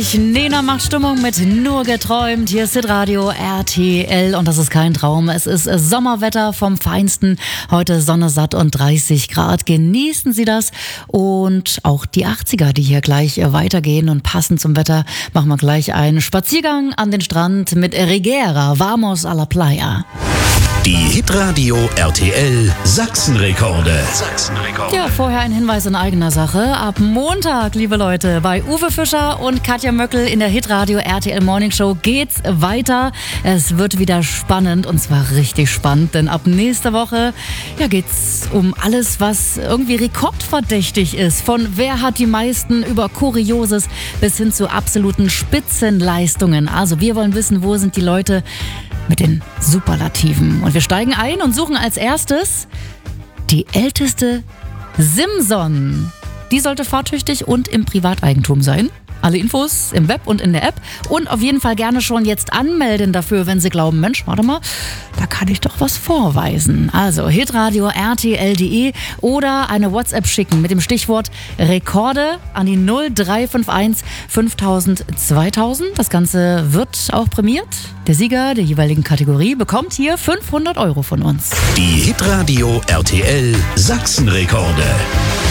Nena macht Stimmung mit Nur geträumt. Hier ist Hitradio RTL und das ist kein Traum. Es ist Sommerwetter vom Feinsten. Heute Sonne satt und 30 Grad. Genießen Sie das. Und auch die 80er, die hier gleich weitergehen. Und passend zum Wetter machen wir gleich einen Spaziergang an den Strand mit Regera. Vamos a la playa. Die Hitradio RTL Sachsenrekorde. Ja, vorher ein Hinweis in eigener Sache. Ab Montag, liebe Leute, bei Uwe Fischer und Katja Möckel in der Hitradio RTL Morning Show geht's weiter. Es wird wieder spannend und zwar richtig spannend, denn ab nächster Woche geht's um alles, was irgendwie rekordverdächtig ist. Von wer hat die meisten über Kurioses bis hin zu absoluten Spitzenleistungen. Also wir wollen wissen, wo sind die Leute mit den Superlativen. Und wir steigen ein und suchen als erstes die älteste Simson. Die sollte fahrtüchtig und im Privateigentum sein. Alle Infos im Web und in der App. Und auf jeden Fall gerne schon jetzt anmelden dafür, wenn Sie glauben, Mensch, warte mal, da kann ich doch was vorweisen. Also hitradio rtl.de oder eine WhatsApp schicken mit dem Stichwort Rekorde an die 0351 5000 2000. Das Ganze wird auch prämiert. Der Sieger der jeweiligen Kategorie bekommt hier 500 € von uns. Die Hitradio RTL Sachsenrekorde.